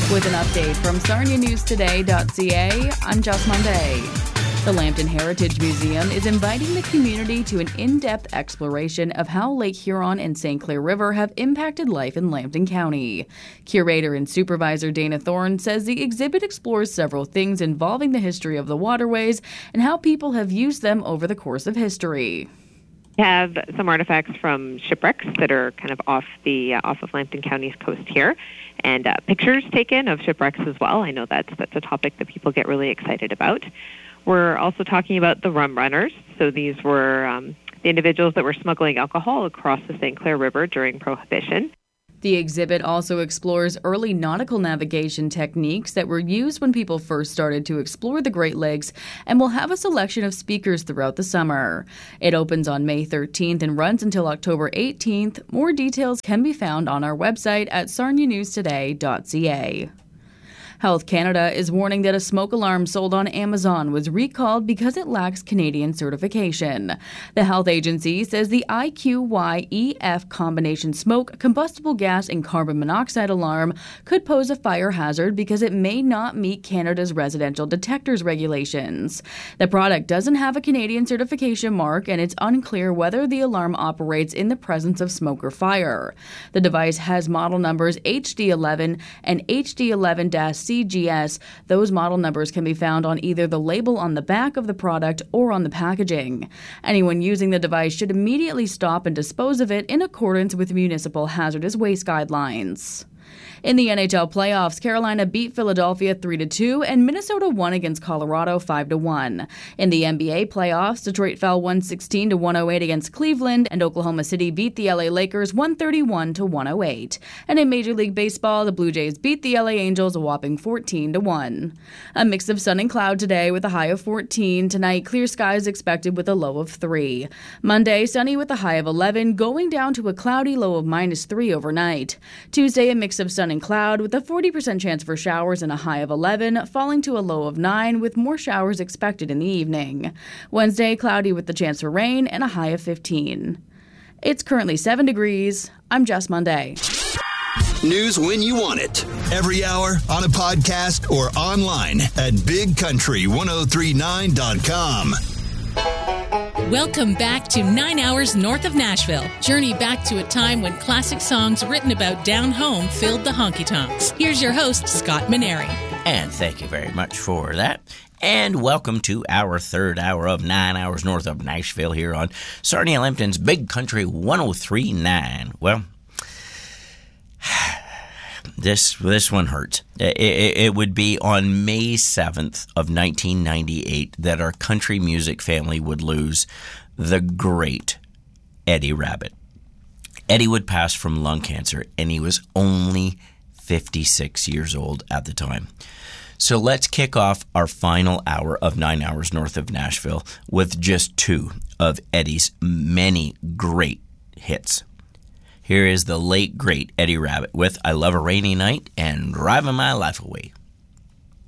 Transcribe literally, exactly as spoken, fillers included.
With an update from Sarnia News Today dot C A, I'm Jess Monday. The Lambton Heritage Museum is inviting the community to an in-depth exploration of how Lake Huron and Saint Clair River have impacted life in Lambton County. Curator and supervisor Dana Thorne says the exhibit explores several things involving the history of the waterways and how people have used them over the course of history. We have some artifacts from shipwrecks that are kind of off the uh, off of Lambton County's coast here, and uh, pictures taken of shipwrecks as well. I know that's that's a topic that people get really excited about. We're also talking about the rum runners. So these were um, the individuals that were smuggling alcohol across the Saint Clair River during Prohibition. The exhibit also explores early nautical navigation techniques that were used when people first started to explore the Great Lakes, and will have a selection of speakers throughout the summer. It opens on May thirteenth and runs until October eighteenth. More details can be found on our website at sarnia news today dot c a. Health Canada is warning that a smoke alarm sold on Amazon was recalled because it lacks Canadian certification. The health agency says the I Q Y E F combination smoke, combustible gas, and carbon monoxide alarm could pose a fire hazard because it may not meet Canada's residential detectors regulations. The product doesn't have a Canadian certification mark, and it's unclear whether the alarm operates in the presence of smoke or fire. The device has model numbers H D eleven and H D eleven C G S. Those model numbers can be found on either the label on the back of the product or on the packaging. Anyone using the device should immediately stop and dispose of it in accordance with municipal hazardous waste guidelines. In the N H L playoffs, Carolina beat Philadelphia three to two and Minnesota won against Colorado five to one. In the N B A playoffs, Detroit fell one sixteen to one oh eight against Cleveland, and Oklahoma City beat the L A Lakers one thirty-one to one oh eight. And in Major League Baseball, the Blue Jays beat the L A Angels a whopping fourteen to one. A mix of sun and cloud today with a high of fourteen. Tonight, clear skies expected with a low of three. Monday, sunny with a high of eleven, going down to a cloudy low of minus three overnight. Tuesday, a mix of sun and cloud with a forty percent chance for showers and a high of eleven, falling to a low of nine with more showers expected in the evening. Wednesday, cloudy with the chance for rain and a high of fifteen. It's currently seven degrees. I'm Jess Monday. News when you want it. Every hour on a podcast or online at big country ten thirty-nine dot com. Welcome back to Nine Hours North of Nashville. Journey back to a time when classic songs written about down home filled the honky-tonks. Here's your host, Scott Maneri. And thank you very much for that. And welcome to our third hour of Nine Hours North of Nashville here on Sarnia Lambton's Big Country ten thirty-nine. Well, This this one hurts. It, it, it would be on May seventh of nineteen ninety-eight that our country music family would lose the great Eddie Rabbitt. Eddie would pass from lung cancer, and he was only fifty-six years old at the time. So let's kick off our final hour of Nine Hours North of Nashville with just two of Eddie's many great hits. Here is the late, great Eddie Rabbitt with I Love a Rainy Night and Driving My Life Away.